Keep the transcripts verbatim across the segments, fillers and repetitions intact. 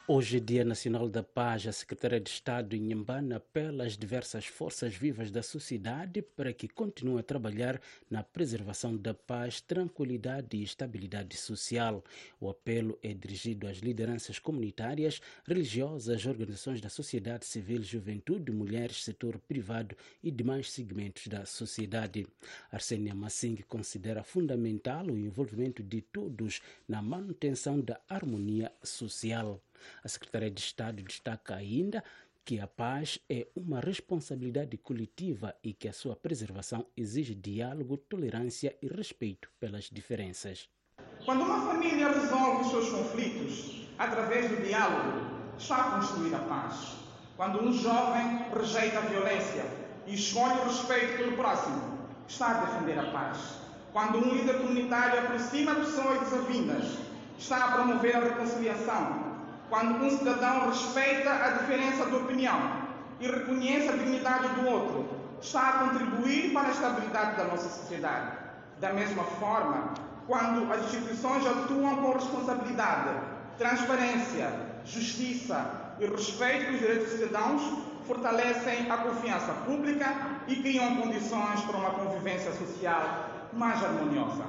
Hoje, Dia Nacional da Paz, a Secretaria de Estado em Inhambane apela às diversas forças vivas da sociedade para que continuem a trabalhar na preservação da paz, tranquilidade e estabilidade social. O apelo é dirigido às lideranças comunitárias, religiosas, organizações da sociedade civil, juventude, mulheres, setor privado e demais segmentos da sociedade. Arsênia Massing considera fundamental o envolvimento de todos na manutenção da harmonia social. A Secretaria de Estado destaca ainda que a paz é uma responsabilidade coletiva e que a sua preservação exige diálogo, tolerância e respeito pelas diferenças. Quando uma família resolve os seus conflitos através do diálogo, está a construir a paz. Quando um jovem rejeita a violência e escolhe o respeito pelo próximo, está a defender a paz. Quando um líder comunitário aproxima pessoas desavindas, está a promover a reconciliação. Quando um cidadão respeita a diferença de opinião e reconhece a dignidade do outro, está a contribuir para a estabilidade da nossa sociedade. Da mesma forma, quando as instituições atuam com responsabilidade, transparência, justiça e respeito pelos direitos dos cidadãos, fortalecem a confiança pública e criam condições para uma convivência social mais harmoniosa.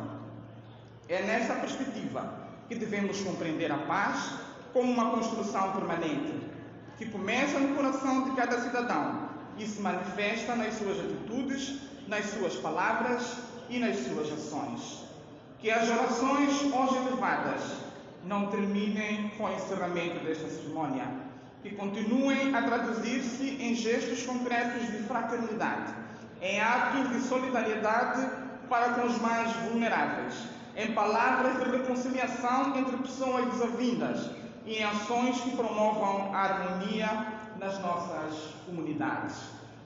É nesta perspectiva que devemos compreender a paz como uma construção permanente, que começa no coração de cada cidadão e se manifesta nas suas atitudes, nas suas palavras e nas suas ações. Que as orações hoje elevadas não terminem com o encerramento desta cerimônia, que continuem a traduzir-se em gestos concretos de fraternidade, em atos de solidariedade para com os mais vulneráveis, em palavras de reconciliação entre pessoas desavindas, e em ações que promovam a harmonia nas nossas comunidades.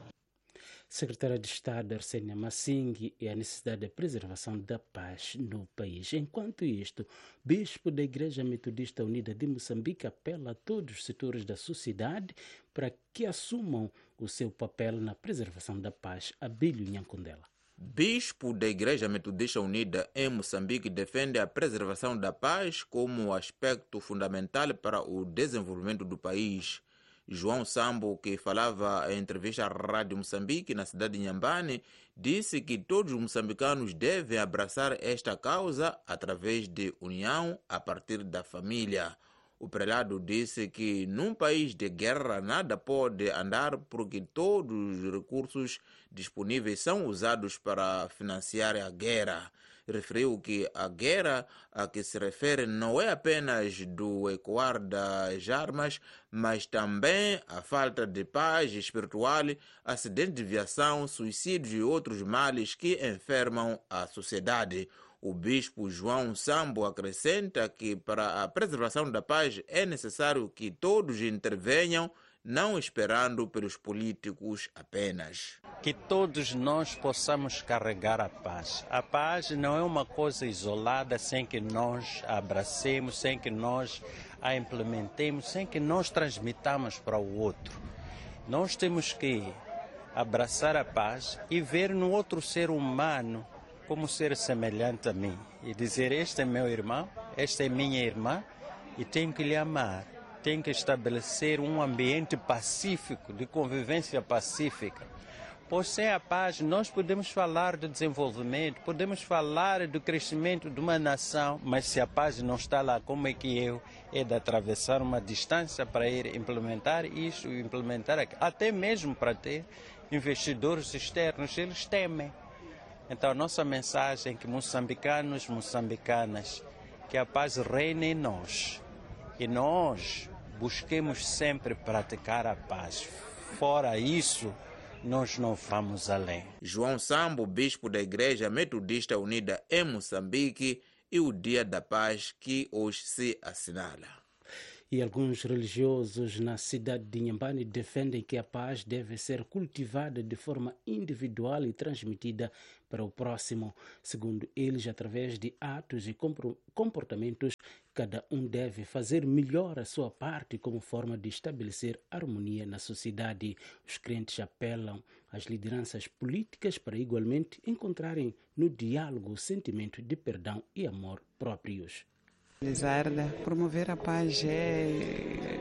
Secretária de Estado Arsênia Massing e a necessidade da preservação da paz no país. Enquanto isto, Bispo da Igreja Metodista Unida de Moçambique apela a todos os setores da sociedade para que assumam o seu papel na preservação da paz. Abílio Nhankundela. Bispo da Igreja Metodista Unida em Moçambique defende a preservação da paz como um aspecto fundamental para o desenvolvimento do país. João Sambo, que falava em entrevista à Rádio Moçambique na cidade de Inhambane, disse que todos os moçambicanos devem abraçar esta causa através de união a partir da família. O prelado disse que num país de guerra nada pode andar porque todos os recursos disponíveis são usados para financiar a guerra. Referiu que a guerra a que se refere não é apenas do ecoar das armas, mas também a falta de paz espiritual, acidentes de viação, suicídios e outros males que enfermam a sociedade. O bispo João Sambo acrescenta que para a preservação da paz é necessário que todos intervenham, não esperando pelos políticos apenas. Que todos nós possamos carregar a paz. A paz não é uma coisa isolada sem que nós a abracemos, sem que nós a implementemos, sem que nós transmitamos para o outro. Nós temos que abraçar a paz e ver no outro ser humano como ser semelhante a mim e dizer: este é meu irmão, esta é minha irmã e tenho que lhe amar. Tenho que estabelecer um ambiente pacífico, de convivência pacífica. Pois sem a paz nós podemos falar de desenvolvimento, podemos falar do crescimento de uma nação, mas se a paz não está lá, como é que eu é de atravessar uma distância para ir implementar isso, implementar aquilo, até mesmo para ter investidores externos, eles temem. Então, a nossa mensagem é que moçambicanos, moçambicanas, que a paz reine em nós. E nós busquemos sempre praticar a paz. Fora isso, nós não vamos além. João Sambo, bispo da Igreja Metodista Unida em Moçambique, e o Dia da Paz que hoje se assinala. E alguns religiosos na cidade de Inhambane defendem que a paz deve ser cultivada de forma individual e transmitida para o próximo. Segundo eles, através de atos e comportamentos, cada um deve fazer melhor a sua parte como forma de estabelecer harmonia na sociedade. Os crentes apelam às lideranças políticas para igualmente encontrarem no diálogo o sentimento de perdão e amor próprios. Promover a paz é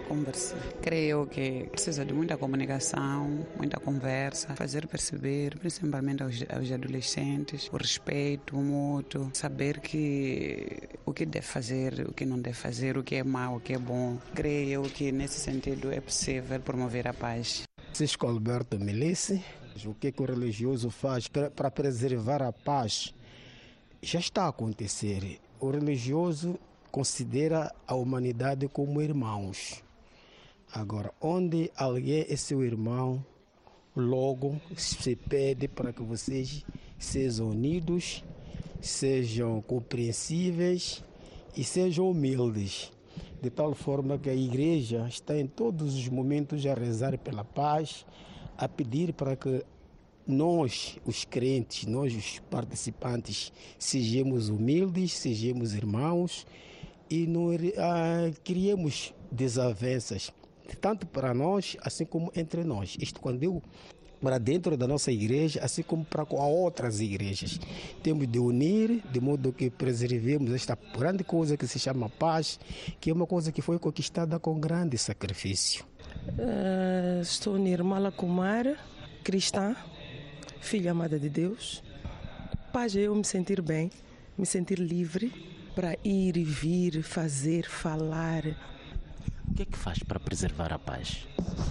conversar. Creio que precisa de muita comunicação, muita conversa, fazer perceber, principalmente aos, aos adolescentes, o respeito mútuo, saber que o que deve fazer, o que não deve fazer, o que é mau, o que é bom. Creio que nesse sentido é possível promover a paz. Francisco Alberto Milice, o que, que o religioso faz para preservar a paz? Já está a acontecer. O religioso considera a humanidade como irmãos. Agora, onde alguém é seu irmão, logo se pede para que vocês sejam unidos, sejam compreensíveis e sejam humildes. De tal forma que a igreja está em todos os momentos a rezar pela paz, a pedir para que nós, os crentes, nós, os participantes, sejamos humildes, sejamos irmãos e não ah, criemos desavenças, tanto para nós, assim como entre nós. Isto quando eu, para dentro da nossa igreja, assim como para com outras igrejas. Temos de unir, de modo que preservemos esta grande coisa que se chama paz, que é uma coisa que foi conquistada com grande sacrifício. Uh, estou Nirmala Kumar, cristã, filha amada de Deus. Paz é eu me sentir bem, me sentir livre para ir e vir, fazer, falar. O que é que faz para preservar a paz?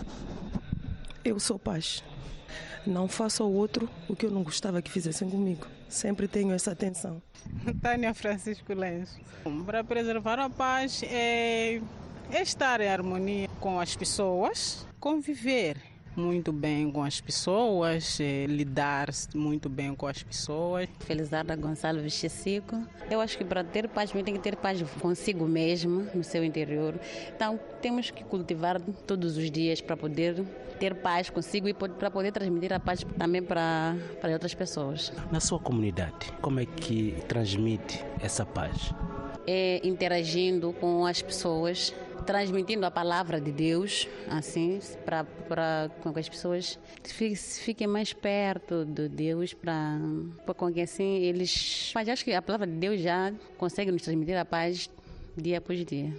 Eu sou paz. Não faço ao outro o que eu não gostava que fizessem comigo. Sempre tenho essa atenção. Tânia Francisco Lenço. Para preservar a paz é, é estar em harmonia com as pessoas, conviver muito bem com as pessoas, é, lidar muito bem com as pessoas. Felizarda Gonçalves Chico. Eu acho que para ter paz, tem que ter paz consigo mesmo, no seu interior. Então, temos que cultivar todos os dias para poder ter paz consigo e para poder transmitir a paz também para, para outras pessoas. Na sua comunidade, como é que transmite essa paz? É interagindo com as pessoas, transmitindo a palavra de Deus, assim, para que as pessoas fiquem mais perto de Deus, para com que assim eles... Mas acho que a palavra de Deus já consegue nos transmitir a paz dia após dia.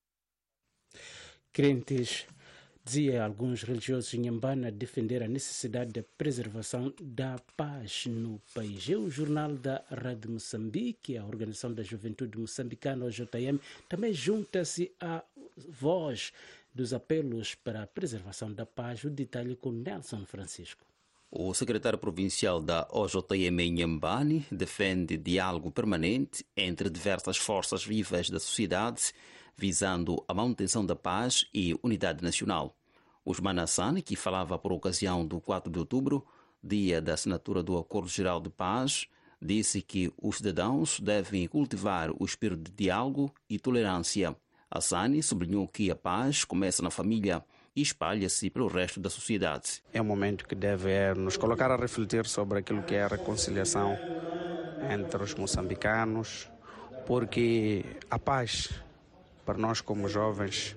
Crentes, dizia alguns religiosos em Inhambane, defender a necessidade da preservação da paz no país. E o jornal da Rádio Moçambique, a Organização da Juventude Moçambicana, o J M, também junta-se à voz dos apelos para a preservação da paz. O detalhe com Nelson Francisco. O secretário provincial da O J M em Inhambane defende diálogo permanente entre diversas forças vivas da sociedade, visando a manutenção da paz e unidade nacional. Usman Hassan, que falava por ocasião do quatro de outubro, dia da assinatura do Acordo Geral de Paz, disse que os cidadãos devem cultivar o espírito de diálogo e tolerância. Hassan sublinhou que a paz começa na família e espalha-se pelo resto da sociedade. É um momento que deve nos colocar a refletir sobre aquilo que é a reconciliação entre os moçambicanos, porque a paz, para nós como jovens,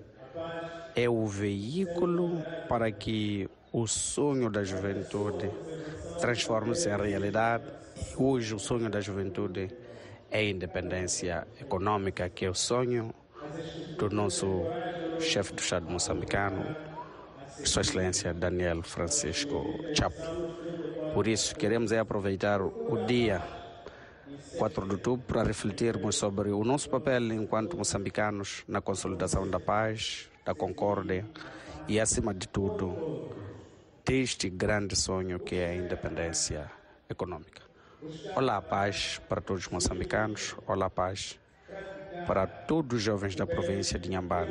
é o veículo para que o sonho da juventude transforme-se em realidade. Hoje o sonho da juventude é a independência econômica, que é o sonho do nosso chefe do Estado moçambicano, Sua Excelência Daniel Francisco Chapo. Por isso, queremos é aproveitar o dia quatro de outubro para refletirmos sobre o nosso papel enquanto moçambicanos na consolidação da paz, da concórdia e, acima de tudo, deste grande sonho que é a independência econômica. Olá, paz para todos os moçambicanos, olá, paz para todos os jovens da província de Inhambane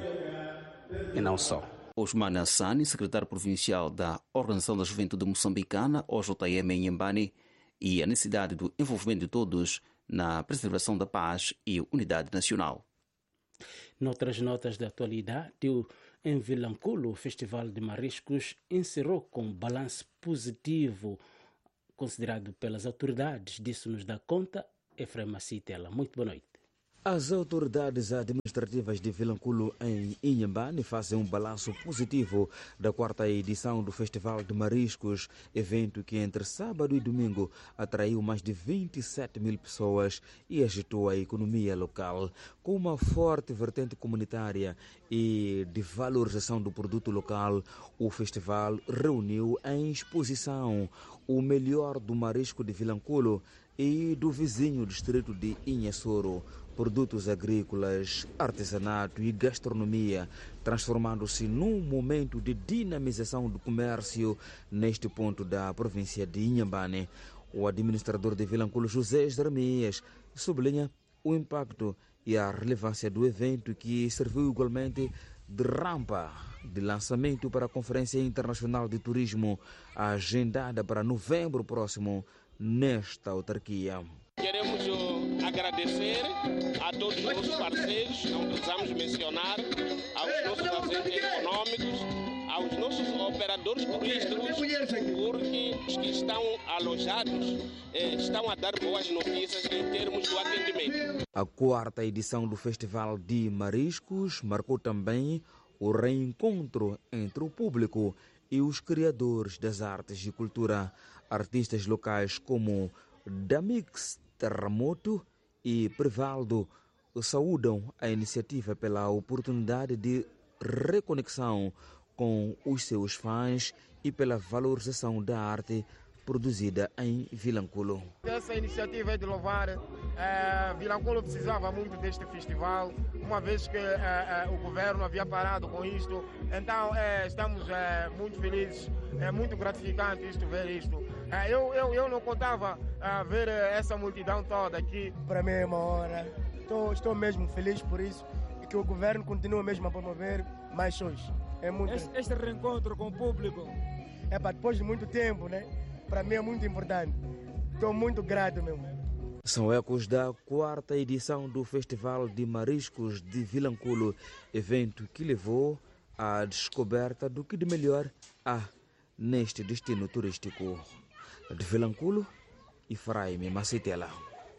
e não só. Usman Hassan, secretário provincial da Organização da Juventude Moçambicana, O J M em Inhambane, e a necessidade do envolvimento de todos na preservação da paz e unidade nacional. Noutras notas da atualidade, em Vilanculo, o Festival de Mariscos encerrou com balanço positivo, considerado pelas autoridades. Disso nos dá conta Efrema Citela. Muito boa noite. As autoridades administrativas de Vilanculo, em Inhambane, fazem um balanço positivo da quarta edição do Festival de Mariscos, evento que entre sábado e domingo atraiu mais de vinte e sete mil pessoas e agitou a economia local. Com uma forte vertente comunitária e de valorização do produto local, o festival reuniu em exposição o melhor do marisco de Vilanculo e do vizinho distrito de Inhassoro, produtos agrícolas, artesanato e gastronomia, transformando-se num momento de dinamização do comércio neste ponto da província de Inhambane. O administrador de Vilanculo, José Jeremias, sublinha o impacto e a relevância do evento, que serviu igualmente de rampa de lançamento para a Conferência Internacional de Turismo, agendada para novembro próximo nesta autarquia. Queremos agradecer a todos os nossos parceiros, não precisamos mencionar, aos nossos agentes econômicos, aos nossos operadores turísticos, porque os que estão alojados eh, estão a dar boas notícias em termos do atendimento. A quarta edição do Festival de Mariscos marcou também o reencontro entre o público e os criadores das artes e cultura. Artistas locais como Damix Terremoto e Privaldo saúdam a iniciativa pela oportunidade de reconexão com os seus fãs e pela valorização da arte produzida em Vilanculo. Essa iniciativa é de louvar. É, Vilanculo precisava muito deste festival, uma vez que é, é, o governo havia parado com isto. Então é, estamos é, muito felizes, é muito gratificante isto, ver isto. É, eu, eu, eu não contava é, ver essa multidão toda aqui. Para mim é uma honra, estou, estou mesmo feliz por isso e que o governo continue mesmo a promover mais shows. É muito... este, este reencontro com o público. É para depois de muito tempo, né? Para mim é muito importante. Estou muito grato mesmo. São ecos da quarta edição do Festival de Mariscos de Vilanculo, evento que levou à descoberta do que de melhor há neste destino turístico. De Vilanculo, Efraim Macitela.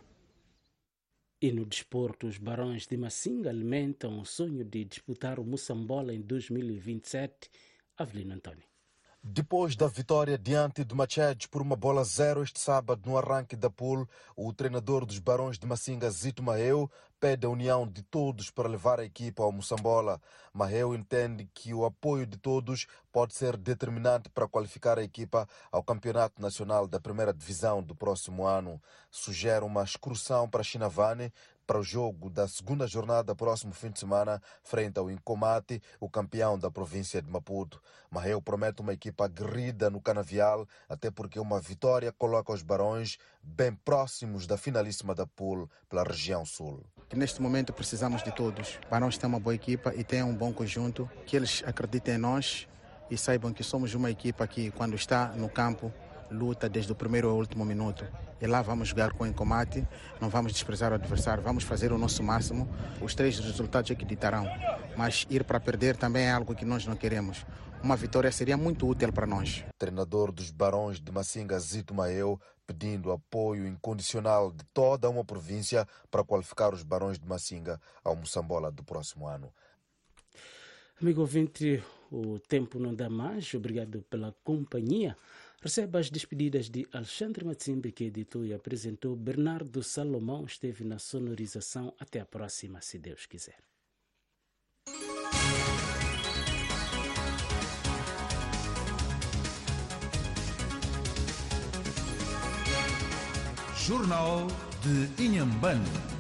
E no desporto, os Barões de Masinga alimentam o sonho de disputar o Moçambola em dois mil e vinte e sete. Avelino Antônio. Depois da vitória diante do Machete por uma bola zero este sábado no arranque da pool, o treinador dos Barões de Masinga, Zito Maheu, pede a união de todos para levar a equipa ao Moçambola. Maheu entende que o apoio de todos pode ser determinante para qualificar a equipa ao Campeonato Nacional da Primeira Divisão do próximo ano. Sugere uma excursão para Chinavane para o jogo da segunda jornada próximo fim de semana, frente ao Incomate, o campeão da província de Maputo. Maheu promete uma equipa aguerrida no canavial, até porque uma vitória coloca os Barões bem próximos da finalíssima da pool pela região sul. Neste momento precisamos de todos. Barões tem uma boa equipa e tem um bom conjunto, que eles acreditem em nós e saibam que somos uma equipa que, quando está no campo, luta desde o primeiro ao último minuto. E lá vamos jogar com o Incomate, não vamos desprezar o adversário, vamos fazer o nosso máximo. Os três resultados é que ditarão, mas ir para perder também é algo que nós não queremos. Uma vitória seria muito útil para nós. Treinador dos Barões de Masinga, Zito Maheu, pedindo apoio incondicional de toda uma província para qualificar os Barões de Masinga ao Moçambola do próximo ano. Amigo ouvinte, o tempo não dá mais. Obrigado pela companhia. Receba as despedidas de Alexandre Matsimbe, que editou e apresentou. Bernardo Salomão esteve na sonorização. Até a próxima, se Deus quiser. Jornal de Inhambane.